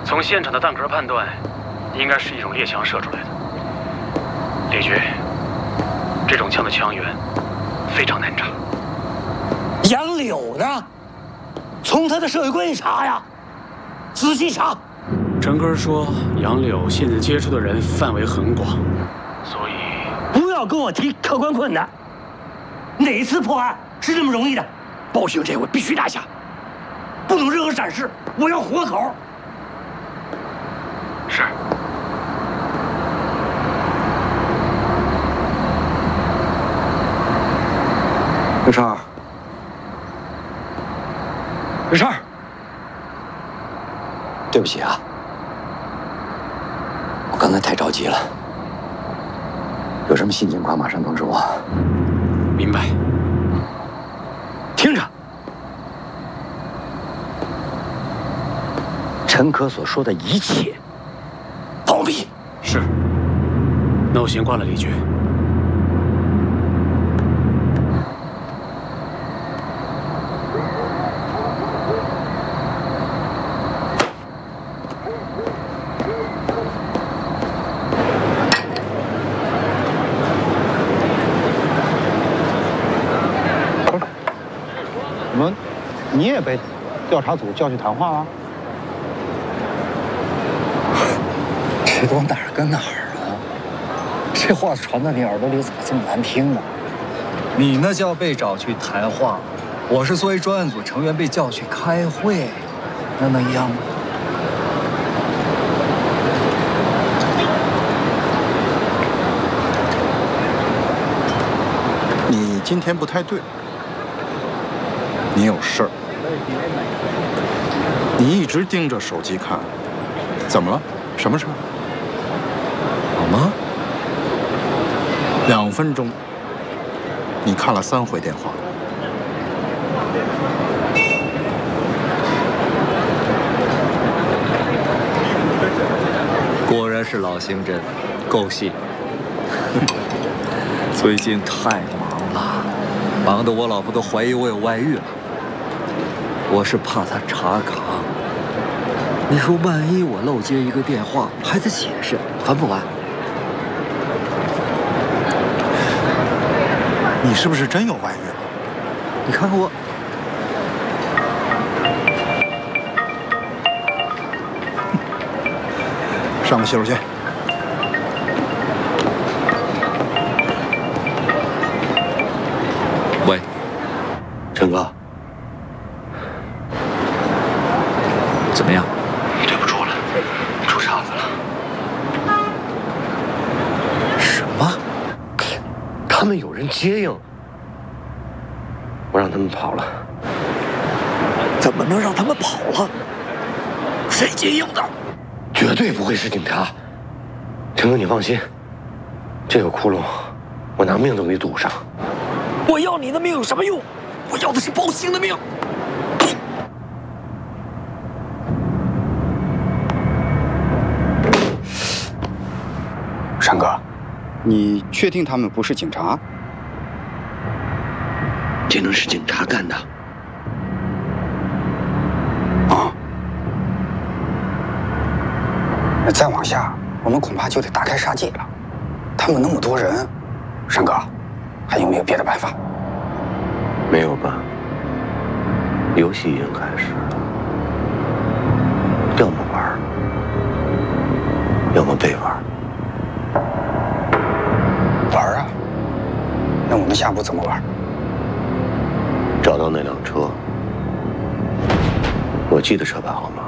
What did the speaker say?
从现场的弹壳判断，应该是一种猎枪射出来的。李局，这种枪的枪源非常难查。 杨柳呢？从他的社会关系查呀，仔细查。 陈根说，杨柳现在接触的人范围很广，所以不要跟我提客观困难。哪次破案是这么容易的？包兴这回必须拿下，不能任何闪失，我要活口。 是。 刘畅，刘畅，对不起啊，我刚才太着急了。有什么新情况马上通知我。 明白。 听着，陈可所说的一切，保密。 是。那我先挂了，李局。 你也被调查组叫去谈话了？ 这都哪儿跟哪儿啊？这话传到你耳朵里咋这么难听呢？ 你那叫被找去谈话，我是作为专案组成员被叫去开会，那能一样吗？ 你今天不太对，你有事儿。你一直盯着手机看，怎么了？什么事儿？好吗？2分钟，你看了3回电话。 果然是老刑侦，够细。最近太忙了，忙得我老婆都怀疑我有外遇了。我是怕她查岗。你说万一我漏接一个电话，还得解释，烦不烦？ 你是不是真有外遇了？ 你看看我。 上个洗手间。 喂， 陈哥， 怎么样？ 对不住了，出岔子了。 什么？ 他们有人接应，我让他们跑了。 怎么能让他们跑了？谁接应的？ 绝对不会是警察。陈哥，你放心，这个窟窿，我拿命都给堵上。 我要你的命有什么用？我要的是包兴的命。 山哥，你确定他们不是警察？ 这能是警察干的？ 啊？那再往下，我们恐怕就得大开杀戒了。他们那么多人，山哥，还有没有别的办法？ 没有吧？游戏已经开始了，要么玩，要么被玩。 玩啊？那我们下步怎么玩？ 找到那辆车，我记得车牌号码。